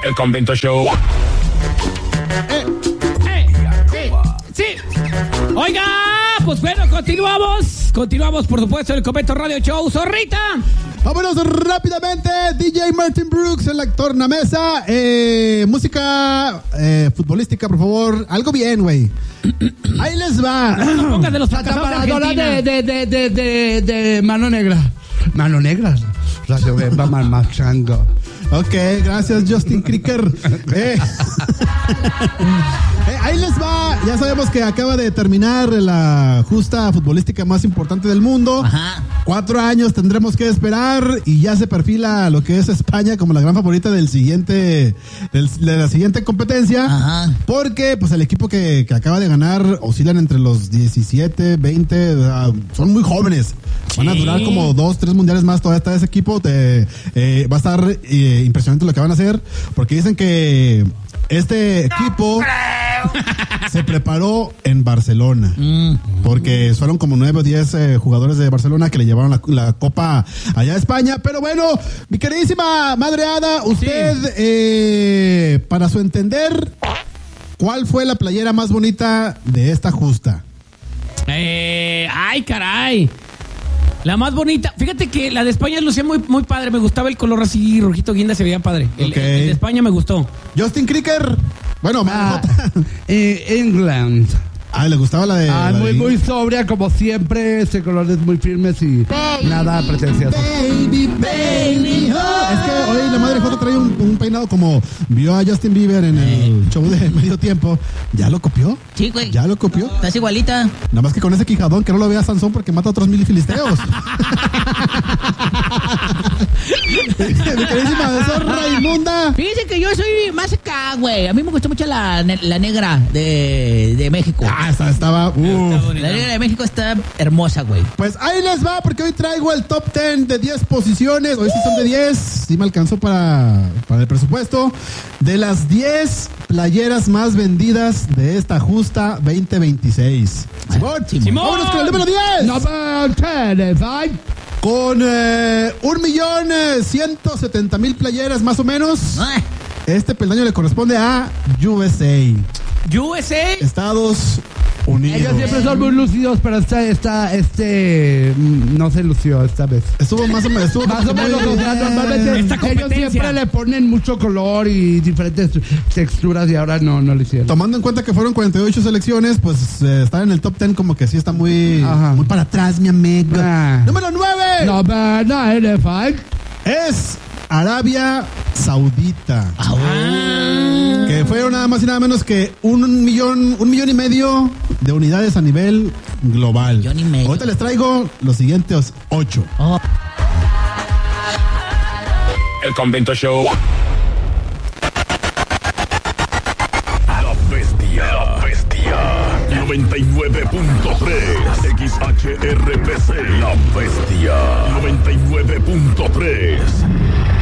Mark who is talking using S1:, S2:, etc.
S1: El Convento Show.
S2: Sí. Oiga, pues bueno, continuamos, por supuesto, el Convento Radio Show. ¡Zorrita!
S3: Vámonos rápidamente. DJ Martin Brooks en la tornamesa. Música futbolística, por favor. Algo bien, güey. Ahí les va.
S2: No pongas de los fracasados de Argentina.
S4: de Mano Negra. Mano Negra. Radio Bemba Marmachango.
S3: Ok, gracias Justin Cricker. Ahí les va. Ya sabemos que acaba de terminar la justa futbolística más importante del mundo.
S5: Ajá.
S3: 4 años tendremos que esperar y ya se perfila lo que es España como la gran favorita de la siguiente competencia.
S5: Ajá.
S3: Porque pues el equipo que acaba de ganar oscilan entre los 17, 20, son muy jóvenes. Van a durar como 2-3 mundiales más. Todavía está ese equipo. Va a estar impresionante lo que van a hacer, porque dicen que este equipo se preparó en Barcelona, porque fueron como 9 o 10 jugadores de Barcelona que le llevaron la copa allá a España. Pero bueno, mi queridísima Madre Ada, usted, para su entender, ¿cuál fue la playera más bonita de esta justa?
S2: Ay, caray. La más bonita, fíjate que la de España lucía muy, muy padre. Me gustaba el color así, rojito guinda, se veía padre. El de España me gustó.
S3: Justin Cricker. Bueno,
S4: England.
S3: Le gustaba la de...
S4: muy sobria, como siempre. Colores muy firmes y nada pretencioso.
S3: Baby, baby, oh. Es que hoy la Madre Jota trae un peinado como vio a Justin Bieber en el show de Medio Tiempo. ¿Ya lo copió?
S5: Sí, güey.
S3: ¿Ya lo copió?
S5: Estás igualita.
S3: Nada más que con ese quijadón que no lo vea Sansón porque mata a otros 1000 filisteos. Mi queridísima zorra inmunda.
S5: Fíjense que yo soy más acá, güey. A mí me gustó mucho la negra de México.
S3: Estaba.
S5: La negra de México está hermosa, güey.
S3: Pues ahí les va, porque hoy traigo el top 10 de 10 posiciones. Hoy sí son de 10. Sí me alcanzó para el presupuesto. De las 10 playeras más vendidas de esta justa 2026.
S5: Simón.
S3: Vámonos con el número 10.
S4: Number 10,
S3: Con 1.170.000 playeras más o menos. Este peldaño le corresponde a USA.
S2: USA.
S3: Estados Unidos.
S4: Ellos siempre son muy lucidos, pero no se lució esta vez.
S3: Estuvo más o menos.
S4: O sea, normalmente ellos siempre le ponen mucho color y diferentes texturas y ahora no lo hicieron.
S3: Tomando en cuenta que fueron 48 selecciones, pues estar en el top 10 como que sí está muy para atrás, mi amigo. Número 9.
S4: Number 9
S3: es Arabia Saudita. Que fueron nada más y nada menos que 1 millón y medio de unidades a nivel global. Ahorita les traigo los siguientes 8.
S1: El Convento Show.
S6: La bestia. 99.3 XHRPC. La bestia. 99.3.